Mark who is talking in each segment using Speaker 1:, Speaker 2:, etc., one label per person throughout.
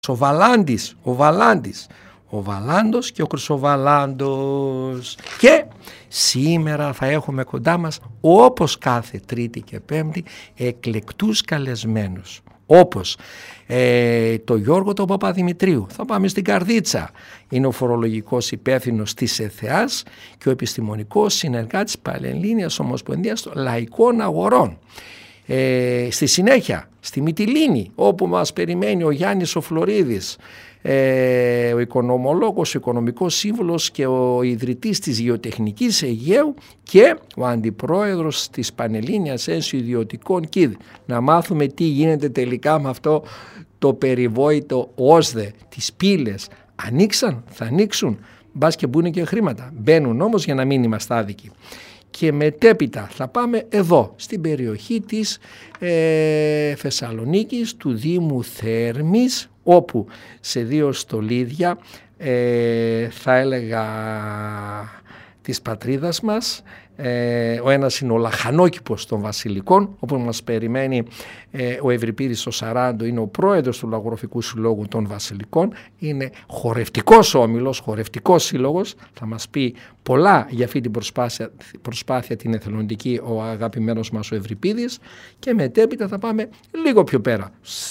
Speaker 1: ο Βαλάντης, ο Βαλάντος και ο Χρυσοβαλάντος. Και σήμερα θα έχουμε κοντά μας, όπως κάθε Τρίτη και Πέμπτη, εκλεκτούς καλεσμένους, όπως το Γιώργο τον Παπαδημητρίου. Θα πάμε στην Καρδίτσα. Είναι ο φορολογικός υπεύθυνος της ΕΘΕΑΣ και ο επιστημονικός συνεργάτης Πανελλήνιας Ομοσπονδίας των Λαϊκών Αγορών. Στη συνέχεια στη Μυτιλήνη, όπου μας περιμένει ο Γιάννης ο Φλωρίδης, ο οικονομολόγος, ο οικονομικός σύμβουλος και ο ιδρυτής της Γεωτεχνικής Αιγαίου και ο αντιπρόεδρος της Πανελλήνιας Ένωσης Ιδιωτικών ΚΙΔ. Να μάθουμε τι γίνεται τελικά με αυτό το περιβόητο ΟΣΔΕ, τις πύλες. Ανοίξαν, θα ανοίξουν, μπας και μπουν και χρήματα. Μπαίνουν όμως για να μην είμαστε άδικοι. Και μετέπειτα θα πάμε εδώ, στην περιοχή της Θεσσαλονίκης, του Δήμου Θέρμης, όπου σε 2 στολίδια, θα έλεγα της πατρίδας μας, ο ένας είναι ο Λαχανόκηπος των Βασιλικών, όπου μας περιμένει ο Ευρυπίδης ο Σαράντο, είναι ο πρόεδρος του Λαγογραφικού Συλλόγου των Βασιλικών, είναι χορευτικός όμιλος, χορευτικός σύλλογος, θα μας πει πολλά για αυτή την προσπάθεια την εθελοντική ο αγαπημένος μας ο Ευρυπίδης. Και μετέπειτα θα πάμε λίγο πιο πέρα,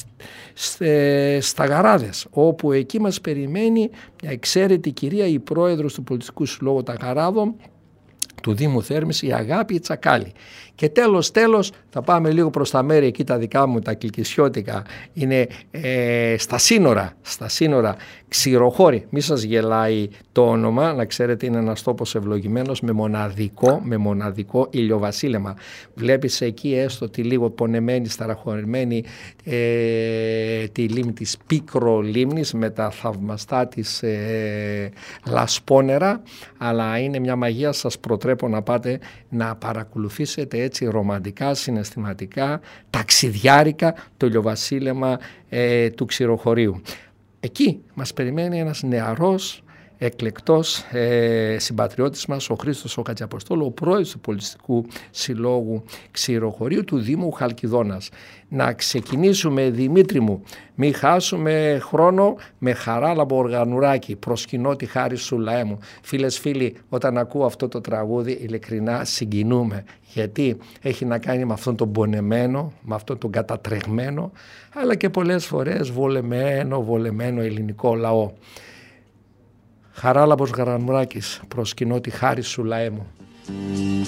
Speaker 1: στα Γαράδες, όπου εκεί μας περιμένει μια εξαίρετη κυρία, η πρόεδρος του Πολιτιστικού Συλλόγου τα Γαράδων του Δήμου Θέρμης, η Αγάπη Τσακάλη. Και τέλος θα πάμε λίγο προς τα μέρη εκεί τα δικά μου, τα κιλκισιώτικα, είναι στα σύνορα Ξηροχώρη. Μη σας γελάει το όνομα, να ξέρετε είναι ένας τόπος ευλογημένος με μοναδικό ηλιοβασίλεμα. Βλέπεις εκεί έστω τη λίγο πονεμένη, σταραχωρημένη τη λίμνη της Πικρολίμνης με τα θαυμαστά της λασπόνερα, αλλά είναι μια μαγεία, σας προτρέπω να πάτε να παρακολουθήσετε έτσι ρομαντικά, συναισθηματικά, ταξιδιάρικα το ηλιοβασίλεμα του Ξηροχωρίου. Εκεί μας περιμένει ένας νεαρός, εκλεκτός συμπατριώτης μας, ο Χρήστος ο Κατζαποστόλου, ο πρόεδρος του Πολιτιστικού Συλλόγου Ξηροχωρίου του Δήμου Χαλκιδόνας. Να ξεκινήσουμε, Δημήτρη μου, μην χάσουμε χρόνο, με Χαράλαμπο Οργανουράκη, προσκυνώ τη χάρη σου λαέ μου. Φίλες, φίλοι, όταν ακούω αυτό το τραγούδι ειλικρινά συγκινούμε, γιατί έχει να κάνει με αυτόν τον πονεμένο, με αυτόν τον κατατρεγμένο, αλλά και πολλές φορές βολεμένο ελληνικό λαό. Χαράλαμπος Οργανουράκης, προσκυνώ τη χάρη σου λαέ μου.